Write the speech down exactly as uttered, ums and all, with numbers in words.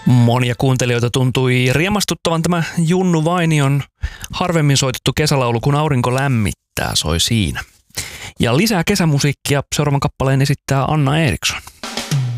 Monia kuuntelijoita tuntui riemastuttavan tämä Junnu Vainion harvemmin soitettu kesälaulu, kun aurinko lämmittää, soi siinä. Ja lisää kesämusiikkia seuraavan kappaleen esittää Anna Eriksson.